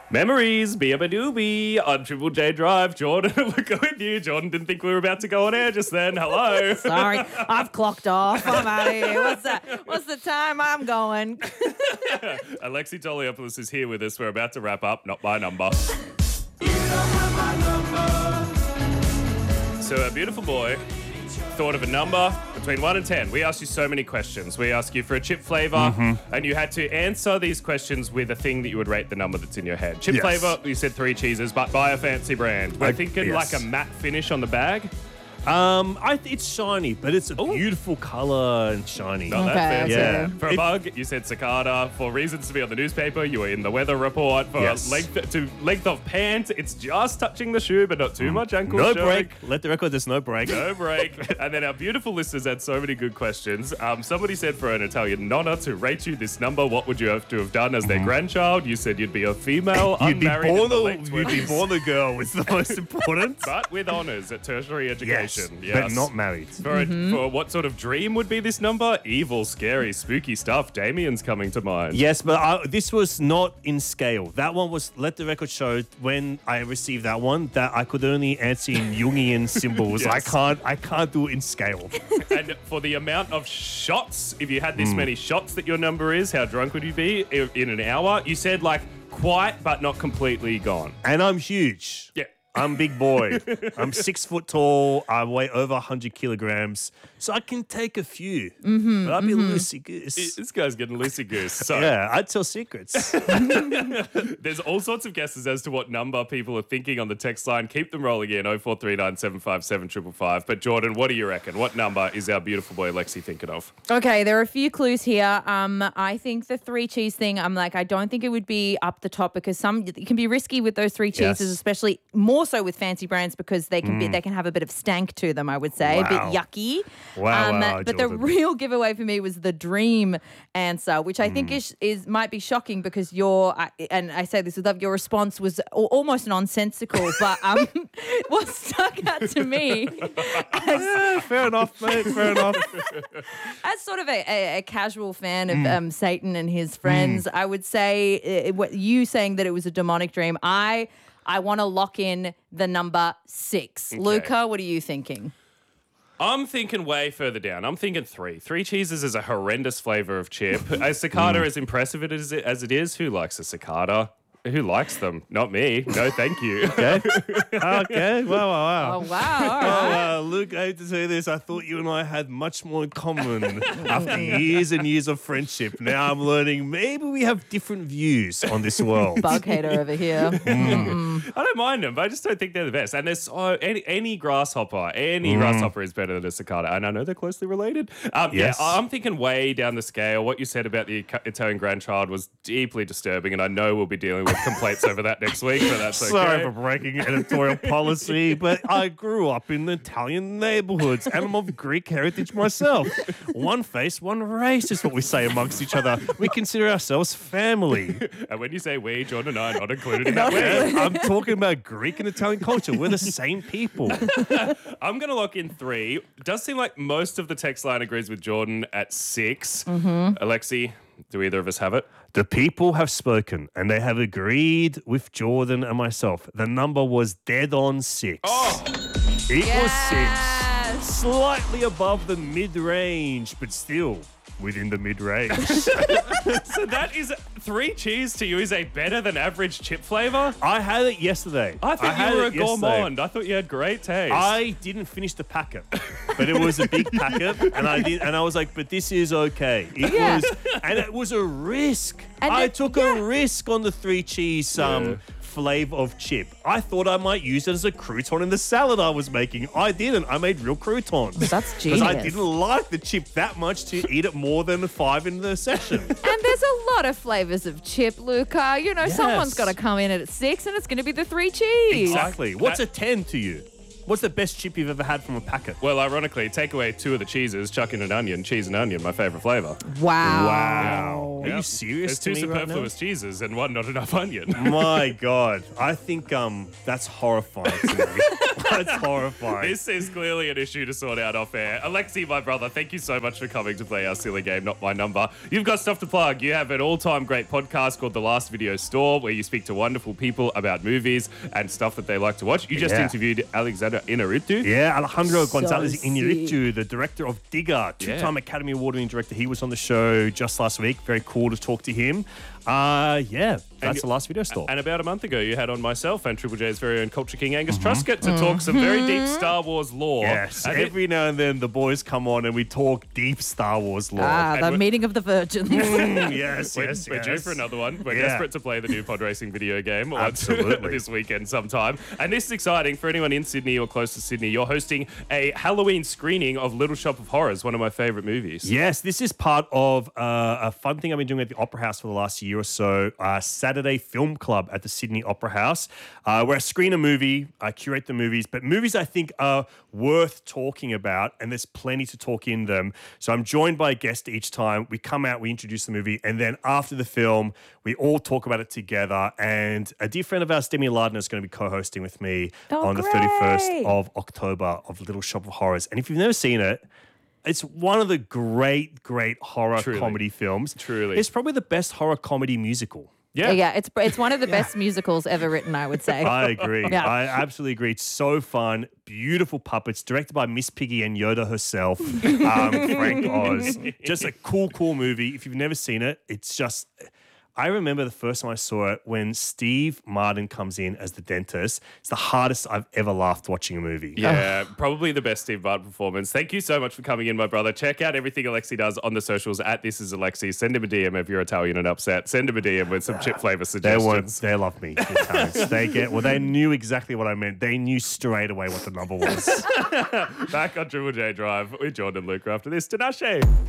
Memories, be on Triple J Drive. Jordan, we're going with you. Jordan didn't think we were about to go on air just then. Hello. Sorry, I've clocked off. I'm out of here. What's the time I'm going? Alexi Toliopoulos is here with us. We're about to wrap up. Not my number. So a beautiful boy thought of a number between 1 and 10. We asked you so many questions. We asked you for a chip flavour, and you had to answer these questions with a thing that you would rate the number that's in your head. Chip flavour, you said 3 cheeses, but by a fancy brand. We're thinking like a matte finish on the bag. It's shiny, but it's a beautiful colour and shiny. Not that fancy. Yeah. For a bug, you said cicada. For reasons to be on the newspaper, you were in the weather report. For length of pant, it's just touching the shoe, but not too much ankle No showing. break. Let the record, there's no break. No break. And then our beautiful listeners had so many good questions. Somebody said for an Italian nonna to rate you this number, what would you have to have done as their grandchild? You said you'd be a female, unmarried in the late 20s. You'd be born a girl. It's the most important. But with honours at tertiary education. Yes, but not married. For what sort of dream would be this number? Evil, scary, spooky stuff. Damien's coming to mind. Yes, but this was not in scale. That one was, let the record show, when I received that one, that I could only answer in Jungian symbols. Yes. I can't do it in scale. And for the amount of shots, if you had this many shots that your number is, how drunk would you be in an hour? You said like quite, but not completely gone. And I'm huge. Yeah. I'm a big boy. I'm 6 foot tall. I weigh over 100 kilograms. So I can take a few. But I'd be loosey goose. This guy's getting loosey goose. So Yeah, I'd tell secrets. there's all sorts of guesses as to what number people are thinking on the text line. Keep them rolling in, 0439 757 555. But Jordan, what do you reckon? What number is our beautiful boy Lexi thinking of? Okay, there are a few clues here. I think the 3 cheese thing, I don't think it would be up the top because it can be risky with those 3 cheeses, Yes. especially more so with fancy brands because they can they can have a bit of stank to them, I would say, a bit Wow. yucky. Wow, but the Jordan. real giveaway for me was the dream answer, which I think is might be shocking because and I say this with love, your response was almost nonsensical, but what stuck out to me Fair enough, mate. Fair enough. as sort of a casual fan of Satan and his friends, I would say what you saying that it was a demonic dream. I want to lock in the number 6. Okay. Luca, what are you thinking? I'm thinking way further down. I'm thinking 3. 3 cheeses is a horrendous flavour of chip. A cicada, as impressive as it is, who likes a cicada? Who likes them? Not me. No, thank you. Okay. Wow. Oh, wow. All right. Luke, I hate to say this. I thought you and I had much more in common after years and years of friendship. Now I'm learning maybe we have different views on this world. Bug hater over here. I don't mind them, but I just don't think they're the best. And there's any grasshopper is better than a cicada. And I know they're closely related. Yes. Yeah, I'm thinking way down the scale. What you said about the Italian grandchild was deeply disturbing, and I know we'll be dealing with complaints over that next week, but that's okay. Sorry for breaking editorial policy, but I grew up in Italian neighborhoods and I'm of Greek heritage myself. One face, one race is what we say amongst each other. We consider ourselves family. And when you say we, Jordan and I are not included in that we. I'm talking about Greek and Italian culture. We're the same people. I'm going to lock in 3. It does seem like most of the text line agrees with Jordan at 6. Alexi, do either of us have it? The people have spoken and they have agreed with Jordan and myself. The number was dead on 6. Oh! It was 6. Yes. Slightly above the mid-range, but still within the mid-range. So that is 3 cheese to you is a better than average chip flavour? I had it yesterday. I thought you were a gourmand. I thought you had great taste. I didn't finish the packet, but it was a big packet, and I was like, but this is okay. It was a risk. And I then- took a risk on the 3 cheese flavor of chip. I thought I might use it as a crouton in the salad I was making. I didn't. I made real croutons. That's Because genius. I didn't like the chip that much to eat it more than 5 in the session. And there's a lot of flavors of chip, Luca. Someone's got to come in at 6 and it's going to be the 3 cheese. Exactly. What's a 10 to you? What's the best chip you've ever had from a packet? Well, ironically, take away 2 of the cheeses, chuck in an onion, cheese and onion, my favourite flavour. Wow. Are you serious There's 2 to me right now? superfluous cheeses and 1 not enough onion. My God. I think that's horrifying to me. That's horrifying. This is clearly an issue to sort out off air. Alexi, my brother, thank you so much for coming to play our silly game, Not My Number. You've got stuff to plug. You have an all-time great podcast called The Last Video Store, where you speak to wonderful people about movies and stuff that they like to watch. You just interviewed Alexander Inarritu. Yeah, Alejandro So Gonzalez sick. Iñárritu, the director of Digger, two-time Academy Award-winning director. He was on the show just last week. Very cool to talk to him. That's The Last Video Store. And about a month ago, you had on myself and Triple J's very own Culture King Angus Truscott to talk some very deep Star Wars lore. Yes, And every now and then the boys come on and we talk deep Sar Wars lore. The meeting of the virgins. Yes, We're due for another one. We're Yeah. desperate to play the new pod racing video game Absolutely. this weekend sometime. And this is exciting for anyone in Sydney or close to Sydney. You're hosting a Halloween screening of Little Shop of Horrors, one of my favourite movies. Yes, this is part of a fun thing I've been doing at the Opera House for the last year or so, Saturday Film Club at the Sydney Opera House, where I screen a movie, I curate the movies, but movies I think are worth talking about, and there's plenty to talk in them. So I'm joined by a guest each time. We come out, we introduce the movie, and then after the film, we all talk about it together. And a dear friend of ours, Demi Lardner, is going to be co-hosting with me on the 31st of October of Little Shop of Horrors. And if you've never seen it, it's one of the great horror comedy films. Truly. It's probably the best horror comedy musical. Yeah, it's one of the best musicals ever written, I would say. I agree. Yeah. I absolutely agree. It's so fun. Beautiful puppets, directed by Miss Piggy and Yoda herself, Frank Oz. Just a cool movie. If you've never seen it, it's just... I remember the first time I saw it when Steve Martin comes in as the dentist. It's the hardest I've ever laughed watching a movie. Yeah, probably the best Steve Martin performance. Thank you so much for coming in, my brother. Check out everything Alexi does on the socials at This Is Alexi. Send him a DM if you're Italian and upset. Send him a DM with some chip flavour suggestions. They love me. The Italians. They knew exactly what I meant. They knew straight away what the number was. Back on Triple J Drive with Jordan and Luca after this. Tinashe.